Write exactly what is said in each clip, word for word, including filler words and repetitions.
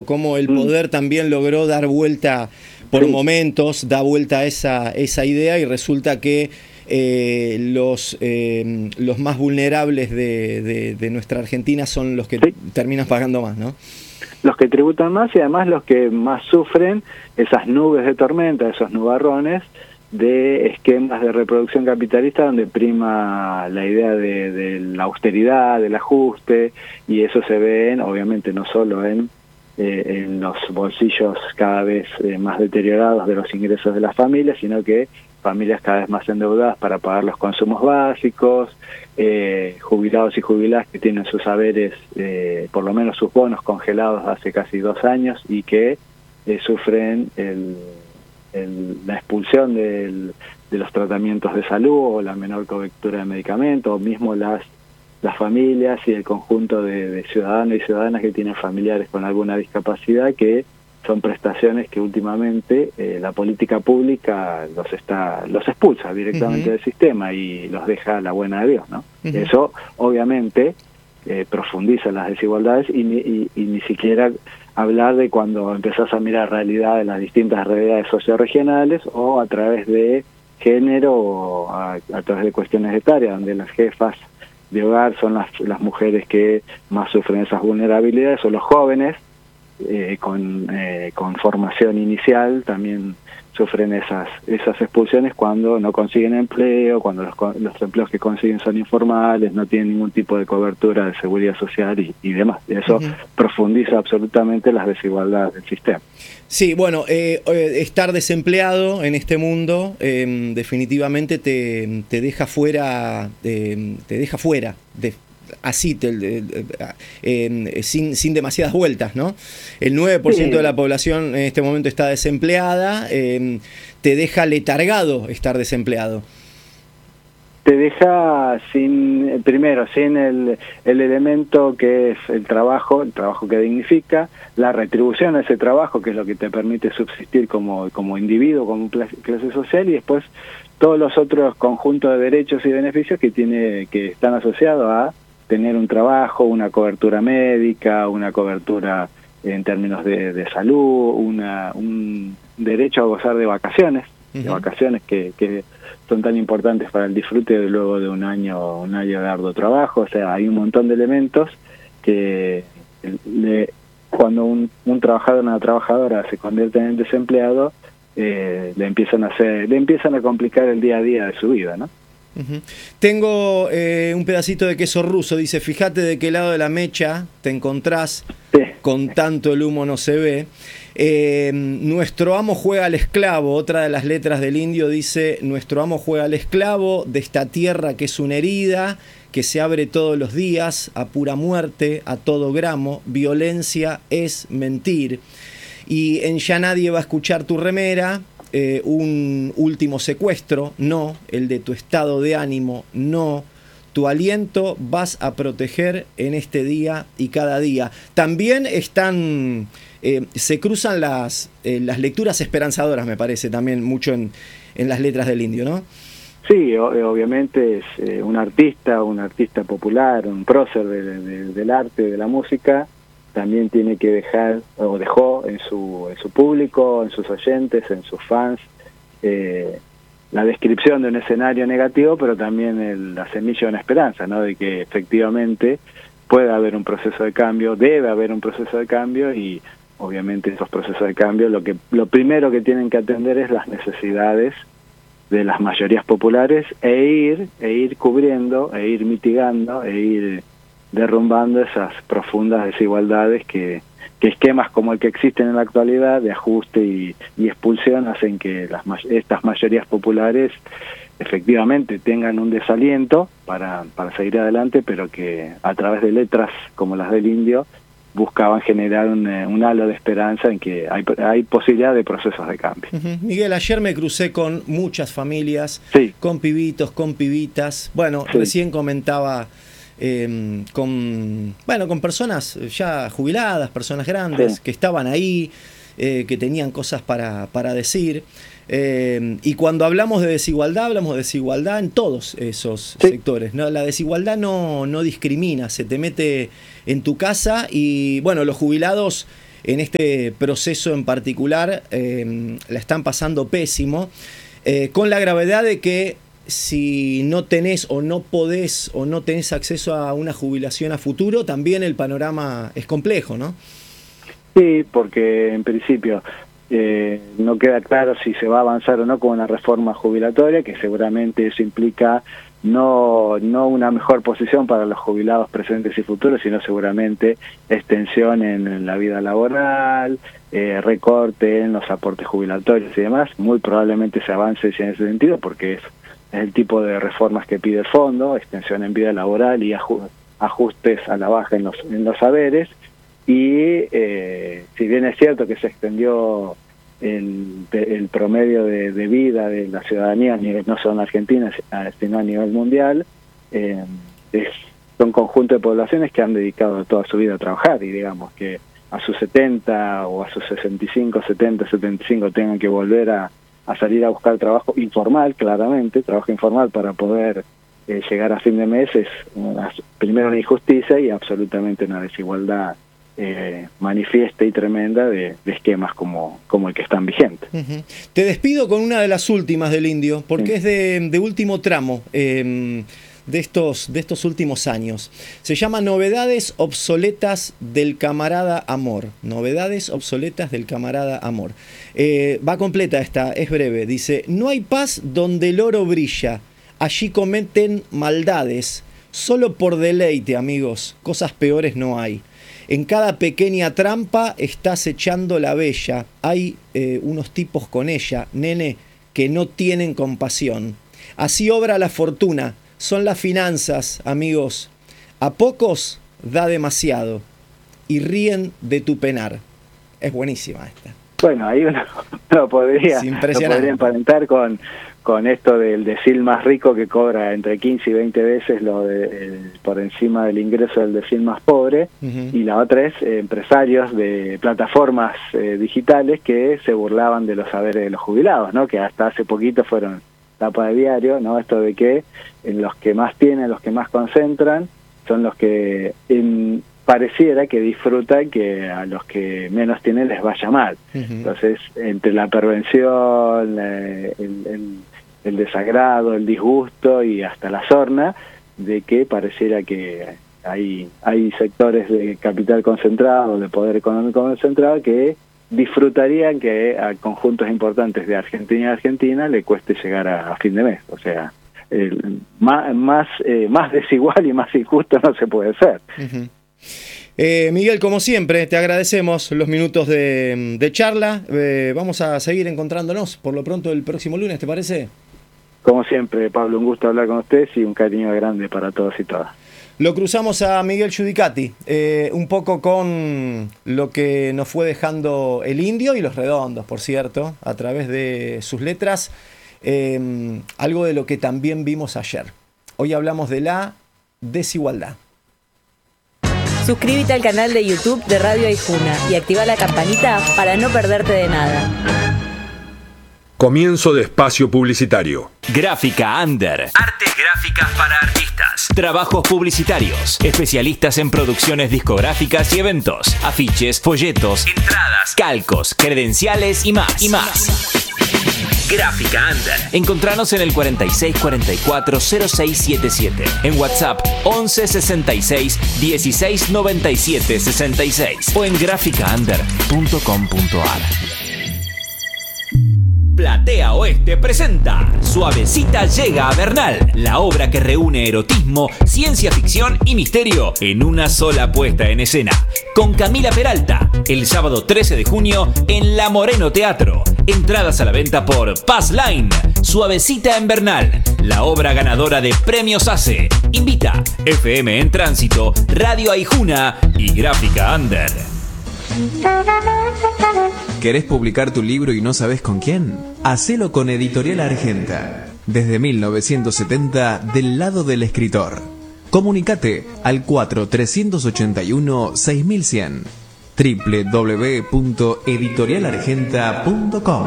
cómo el poder también logró dar vuelta por sí. momentos, da vuelta a esa, esa idea y resulta que eh, los, eh, los más vulnerables de, de, de nuestra Argentina son los que sí. terminan pagando más, ¿no? Los que tributan más y además los que más sufren esas nubes de tormenta, esos nubarrones de esquemas de reproducción capitalista donde prima la idea de, de la austeridad, del ajuste, y eso se ve en, obviamente no solo en, eh, en los bolsillos cada vez eh, más deteriorados de los ingresos de las familias, sino que familias cada vez más endeudadas para pagar los consumos básicos, eh, jubilados y jubiladas que tienen sus haberes, eh, por lo menos sus bonos congelados hace casi dos años y que eh, sufren el El, la expulsión del, de los tratamientos de salud o la menor cobertura de medicamentos, o mismo las, las familias y el conjunto de, de ciudadanos y ciudadanas que tienen familiares con alguna discapacidad, que son prestaciones que últimamente eh, la política pública los está los expulsa directamente uh-huh. del sistema y los deja a la buena de Dios, ¿no? Uh-huh. Eso obviamente eh, profundiza las desigualdades y, y, y ni siquiera hablar de cuando empezás a mirar realidad de las distintas realidades socioregionales o a través de género o a, a través de cuestiones etarias, donde las jefas de hogar son las, las mujeres que más sufren esas vulnerabilidades, o los jóvenes eh, con, eh, con formación inicial también sufren esas esas expulsiones cuando no consiguen empleo, cuando los, los empleos que consiguen son informales, no tienen ningún tipo de cobertura de seguridad social y, y demás. Y eso uh-huh. profundiza absolutamente las desigualdades del sistema. Sí, bueno, eh, estar desempleado en este mundo eh, definitivamente te, te deja fuera, eh, te deja fuera de así, te, eh, eh, sin, sin demasiadas vueltas, ¿no? El nueve por ciento sí. de la población en este momento está desempleada, eh, te deja letargado estar desempleado. Te deja sin, primero, sin el, el elemento que es el trabajo, el trabajo que dignifica, la retribución a ese trabajo, que es lo que te permite subsistir como, como individuo, como clase social, y después todos los otros conjuntos de derechos y beneficios que tiene, que están asociados a tener un trabajo, una cobertura médica, una cobertura en términos de, de salud, una, un derecho a gozar de vacaciones, uh-huh. de vacaciones que, que son tan importantes para el disfrute de luego de un año, un año de arduo trabajo. O sea, hay un montón de elementos que le, cuando un, un trabajador o una trabajadora se convierte en desempleado, eh, le empiezan a hacer, le empiezan a complicar el día a día de su vida, ¿no? Uh-huh. Tengo eh, un pedacito de queso ruso, dice, fíjate de qué lado de la mecha te encontrás, sí. con tanto el humo no se ve. Eh, nuestro amo juega al esclavo, otra de las letras del indio dice, nuestro amo juega al esclavo de esta tierra que es una herida, que se abre todos los días, a pura muerte, a todo gramo, violencia es mentir. Y en Ya nadie va a escuchar tu remera, Eh, un último secuestro, no, el de tu estado de ánimo, no, tu aliento vas a proteger en este día y cada día. También están, eh, se cruzan las, eh, las lecturas esperanzadoras, me parece, también mucho en, en las letras del indio, ¿no? Sí, obviamente es eh, un artista, un artista popular, un prócer de, de, del arte, de la música, también tiene que dejar, o dejó en su, en su público, en sus oyentes, en sus fans, eh, la descripción de un escenario negativo, pero también el, la semilla de una esperanza, ¿no? De que efectivamente puede haber un proceso de cambio, debe haber un proceso de cambio, y obviamente esos procesos de cambio lo que lo primero que tienen que atender es las necesidades de las mayorías populares e ir, e ir cubriendo, e ir mitigando, e ir derrumbando esas profundas desigualdades que, que esquemas como el que existen en la actualidad de ajuste y, y expulsión hacen que las estas mayorías populares efectivamente tengan un desaliento para, para seguir adelante, pero que a través de letras como las del indio buscaban generar un, un halo de esperanza en que hay, hay posibilidad de procesos de cambio. Uh-huh. Miguel, ayer me crucé con muchas familias, sí. con pibitos, con pibitas. Bueno, sí. recién comentaba eh, con, bueno, con personas ya jubiladas, personas grandes, sí. que estaban ahí, eh, que tenían cosas para, para decir. Eh, y cuando hablamos de desigualdad, hablamos de desigualdad en todos esos sí. sectores, ¿no? La desigualdad no, no discrimina, se te mete en tu casa y, bueno, los jubilados en este proceso en particular eh, la están pasando pésimo, eh, con la gravedad de que si no tenés o no podés o no tenés acceso a una jubilación a futuro, también el panorama es complejo, ¿no? Sí, porque en principio eh, no queda claro si se va a avanzar o no con una reforma jubilatoria, que seguramente eso implica no no una mejor posición para los jubilados presentes y futuros, sino seguramente extensión en, en la vida laboral, eh, recorte en los aportes jubilatorios y demás. Muy probablemente se avance en ese sentido, porque es, es el tipo de reformas que pide el fondo: extensión en vida laboral y aju ajustes a la baja en los, en los saberes. Y eh, si bien es cierto que se extendió el, el promedio de, de vida de la ciudadanía a nivel, no solo en Argentina, sino a nivel mundial, eh, es un conjunto de poblaciones que han dedicado toda su vida a trabajar, y digamos que a sus setenta o a sus sesenta y cinco, setenta, setenta y cinco tengan que volver a, a salir a buscar trabajo informal, claramente, trabajo informal para poder eh, llegar a fin de mes, es una, primero una injusticia y absolutamente una desigualdad Eh, manifiesta y tremenda de, de esquemas como, como el que están vigentes. Uh-huh. Te despido con una de las últimas del Indio, porque sí. es de, de último tramo eh, de, estos, de estos últimos años. Se llama Novedades obsoletas del camarada Amor. Novedades obsoletas del camarada Amor. Eh, va completa esta, es breve. Dice: no hay paz donde el oro brilla, allí cometen maldades, solo por deleite, amigos, cosas peores no hay. En cada pequeña trampa estás echando la bella. Hay eh, unos tipos con ella, nene, que no tienen compasión. Así obra la fortuna. Son las finanzas, amigos. A pocos da demasiado y ríen de tu penar. Es buenísima esta. Bueno, ahí uno, uno podría, uno podría emparentar con, con esto del decil más rico, que cobra entre quince y veinte veces lo de, el, por encima del ingreso del decil más pobre. Uh-huh. Y la otra es eh, empresarios de plataformas eh, digitales que se burlaban de los saberes de los jubilados, ¿no? Que hasta hace poquito fueron tapa de diario, ¿no? Esto de que en los que más tienen, los que más concentran, son los que en, pareciera que disfrutan que a los que menos tienen les vaya mal. Uh-huh. Entonces, entre la pervención, eh, el, el, el desagrado, el disgusto y hasta la sorna, de que pareciera que hay, hay sectores de capital concentrado, de poder económico concentrado, que disfrutarían que a conjuntos importantes de Argentina y Argentina le cueste llegar a, a fin de mes. O sea, el, más, más, eh, más desigual y más injusto no se puede ser. Uh-huh. Eh, Miguel, como siempre, te agradecemos los minutos de, de charla. Eh, vamos a seguir encontrándonos por lo pronto el próximo lunes, ¿te parece? Como siempre, Pablo, un gusto hablar con ustedes y un cariño grande para todos y todas. Lo cruzamos a Miguel Giudicati, eh, un poco con lo que nos fue dejando el Indio y los Redondos, por cierto, a través de sus letras, eh, algo de lo que también vimos ayer. Hoy hablamos de la desigualdad. Suscríbete al canal de YouTube de Radio Aijuna y activa la campanita para no perderte de nada. Comienzo de espacio publicitario. Gráfica Under. Artes gráficas para artistas. Trabajos publicitarios. Especialistas en producciones discográficas y eventos. Afiches, folletos, entradas, calcos, credenciales y más. Y más. Gráfica Under. Encontranos en el cuarenta y seis cuarenta y cuatro cero seis setenta y siete. En WhatsApp once sesenta y seis dieciséis noventa y siete sesenta y seis. O en gráfica under punto com punto ar. Platea Oeste presenta Suavecita llega a Bernal, la obra que reúne erotismo, ciencia ficción y misterio en una sola puesta en escena. Con Camila Peralta, el sábado trece de junio en La Moreno Teatro. Entradas a la venta por Passline. Suavecita en Bernal, la obra ganadora de Premios ACE. Invita F M en Tránsito, Radio Aijuna y Gráfica Under. ¿Querés publicar tu libro y no sabés con quién? Hacelo con Editorial Argenta. Desde mil novecientos setenta, del lado del escritor. Comunicate al cuatro tres ochenta y uno seis mil cien. doble u doble u doble u punto editorial argenta punto com.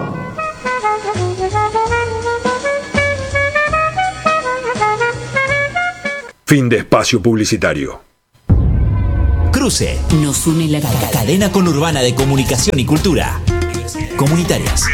Fin de espacio publicitario. Cruce. Nos une la cadena conurbana de comunicación y cultura. Comunitarias.